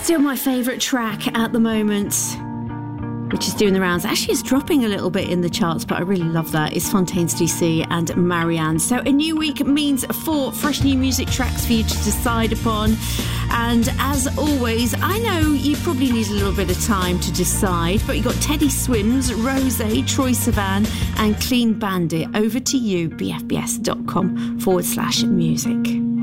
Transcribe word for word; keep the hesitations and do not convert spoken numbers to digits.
Still my favourite track at the moment, which is doing the rounds. Actually, it's dropping a little bit in the charts, but I really love that. It's Fontaines D C and Marianne. So a new week means four fresh new music tracks for you to decide upon. And as always, I know you probably need a little bit of time to decide, but you've got Teddy Swims, Rosé, Troye Sivan and Clean Bandit. Over to you, bfbs.com forward slash music.